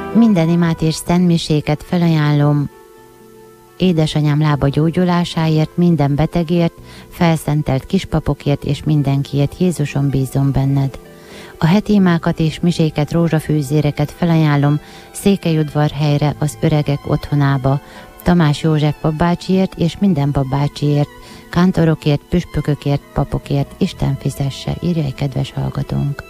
Minden imát és szentmiséket felajánlom édesanyám lába gyógyulásáért, minden betegért, felszentelt kispapokért és mindenkiért. Jézusom, bízom benned. A heti imákat és miséket, rózsafűzéreket felajánlom Székelyudvarhelyre, az öregek otthonába, Tamás József papbácsiért és minden papbácsiért, kántorokért, püspökökért, papokért. Isten fizesse, írja egy kedves hallgatónk.